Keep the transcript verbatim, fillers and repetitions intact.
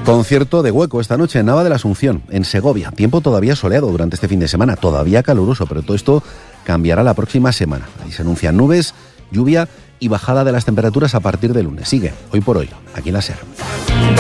Concierto de Hueco esta noche en Nava de la Asunción, en Segovia. Tiempo todavía soleado durante este fin de semana, todavía caluroso, pero todo esto cambiará la próxima semana. Ahí se anuncian nubes, lluvia y bajada de las temperaturas a partir de lunes. Sigue, hoy por hoy, aquí en la SER.